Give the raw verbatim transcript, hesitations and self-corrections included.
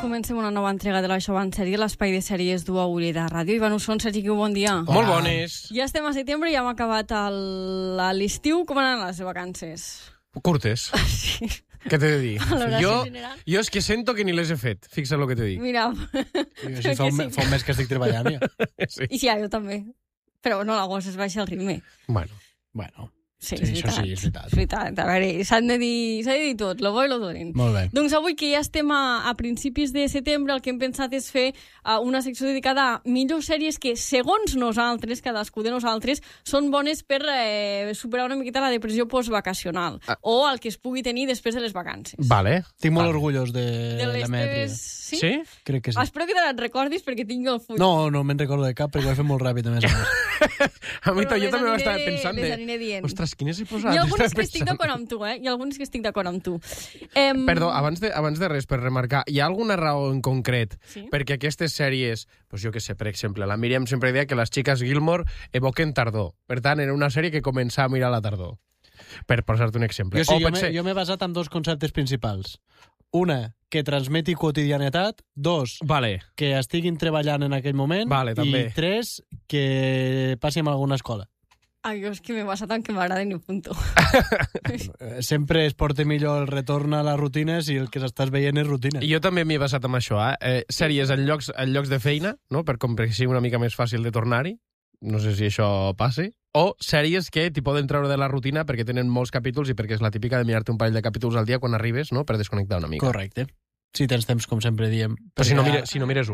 comencem una nova entrega de l'Això va en sèrie, l'espai de sèries d'U A U de Ràdio. Ivan Usón, Sergi Guiu, bon dia. Molt bones. Ja estem a setembre i ja hem acabat el- l'estiu. Com han anat les vacances? Curtes. Sí. Què t'he de dir? Valoració Jo, general. jo és que sento que ni les he fet. Fixa't el que t'he dit. Mira, Jo, si fa, un, me- fa un mes que estic treballant, ja. Sí. i sí, jo també. Però no, l'agost es baixa el ritme. Bueno, Bueno, Sí, Sí, és això veritat. sí, és veritat. És veritat. A veure, s'han de dir, s'ha de dir tot, lo bo i lo dolent. molt bé. Doncs avui, que ja estem a, a principis de setembre, el que hem pensat és fer uh, una secció dedicada a millors sèries que, segons nosaltres, cadascú de nosaltres, són bones per eh, superar una miqueta la depressió postvacacional Ah. o el que es pugui tenir després de les vacances. vale. Estic molt Vale. orgullós de, De les l'Emetria. teves... Sí? Sí? Crec que sí. Espero que te n'et recordis perquè tinc el full. No, no me'n recordo de cap, perquè ho he fet molt ràpid, a més a més. A mi Però jo les també ho aniré- estava pensant les de... aniré dient. Ostres, quines he Hi posat? ha algunes Estava que estic pensant. d'acord amb tu, eh? Hi ha algunes que estic d'acord amb tu. Em... Perdó, abans de, abans de res, per remarcar, hi ha alguna raó en concret Sí? perquè aquestes sèries, pues jo que sé, per exemple, la Míriam sempre deia que les xiques Gilmore evoquen tardor. Per tant, era una sèrie que començava a mirar la tardor. Per posar-te un exemple. Jo sí, O jo pot m'he ser- jo m'he basat en dos conceptes principals. Una, que transmeti quotidianitat. Dos, Vale, que estiguin treballant en aquell moment. Vale, també. I tres, que passi en alguna escola. Ai, jo és que m'he basat en que m'agraden i punto. Eh, Sempre es porta millor el retorn a les rutines i el que s'estàs veient és rutina. jo també m'hi he basat en això, eh? eh sèries en llocs, en llocs de feina, no? Per com que sigui una mica més fàcil de tornar-hi. No sé si això passi. O sèries que t'hi poden treure de la rutina perquè tenen molts capítols i perquè és la típica de mirar-te un parell de capítols al dia quan arribes, no? Per desconnectar una mica. Correcte. Si tens temps, com sempre diem. Però si no, Perquè mires, si no mires